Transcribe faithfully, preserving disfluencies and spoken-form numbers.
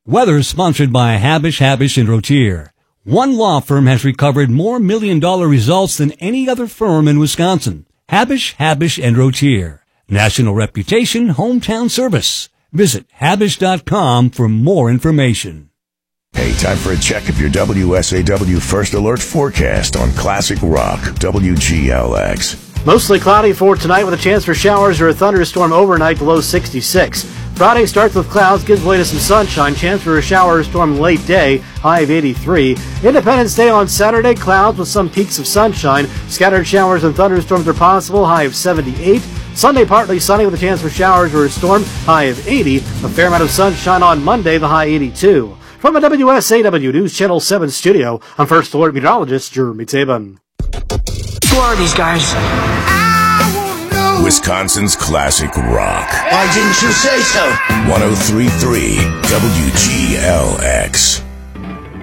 Weather sponsored by Habish, Habish and Rotier. One law firm has recovered more million-dollar results than any other firm in Wisconsin. Habish, Habish and Rotier. National reputation, hometown service. Visit habish dot com for more information. Hey, time for a check of your W S A W First Alert forecast on Classic Rock, W G L X. Mostly cloudy for tonight with a chance for showers or a thunderstorm overnight, the low sixty-six. Friday starts with clouds, gives way to some sunshine, chance for a shower or storm late day, high of eighty-three. Independence Day on Saturday, clouds with some peaks of sunshine. Scattered showers and thunderstorms are possible, high of seventy-eight. Sunday partly sunny with a chance for showers or a storm, high of eighty. A fair amount of sunshine on Monday, the high eighty-two. From the W S A W News Channel seven studio, I'm First Alert Meteorologist Jeremy Tabin. Who are these guys? Wisconsin's Classic Rock. Why didn't you say so? one oh three point three W G L X.